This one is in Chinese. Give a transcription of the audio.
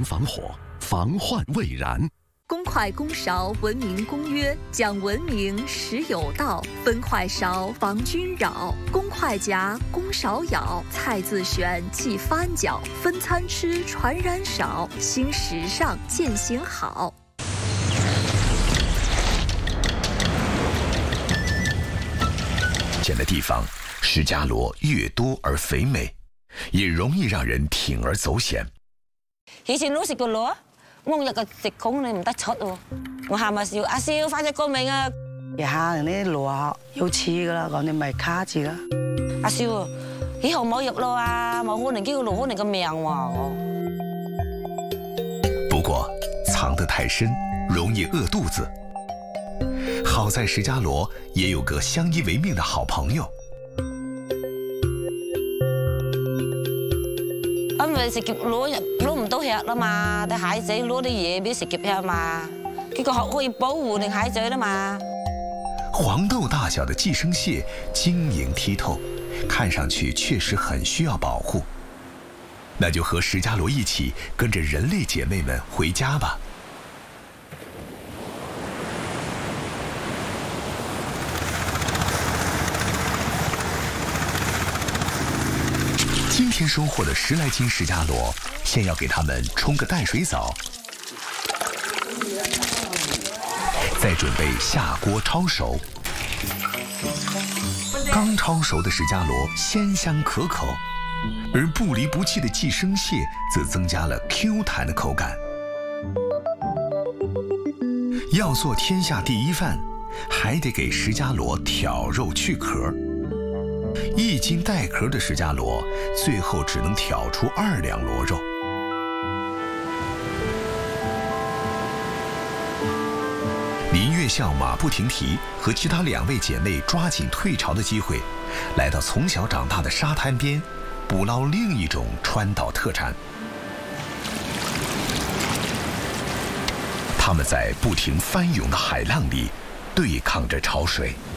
防火，防患未然。 公筷公勺文明公约，讲文明实有道。分筷勺防君扰，公筷夹公勺舀。菜自选忌翻搅，分餐吃传染少。新时尚践行好。 建的地方，石家罗越多而肥美，也容易讓人鋌而走險。 以前攞食個螺，我日個食孔你唔得出喎。我喊阿少，阿少快啲過命啊！ 一下人啲螺要刺噶啦，咁你咪卡住啦。 阿少，以後冇入咯啊，冇可能叫個螺可能個命喎。 不過藏得太深，容易餓肚子。好在石家羅也有個相依為命的好朋友。 因為食劫攞唔到吃啦嘛，啲蟹仔攞啲嘢俾食劫吃嘛，結果可以保護啲蟹仔啦嘛。 黃豆大小的寄生蟹晶瑩剔透，看上去確實很需要保護。那就和石家羅一起跟着人類姐妹們回家吧。今天收穫的10來斤石家螺，先要給它們沖個淡水澡，再準備下鍋焯熟。剛焯熟的石家螺鮮香可口，而不離不棄的寄生蟹則增加了 Q 彈的口感。要做天下第一飯，還得給石家螺挑肉去殼。1斤帶殼的石家螺，最後只能挑出2兩螺肉。林月笑馬不停蹄和其他2位姐妹抓緊退潮的機會，來到從小長大的沙灘邊，捕撈另一種川島特產。他們在不停翻湧的海浪裡，對抗着潮水。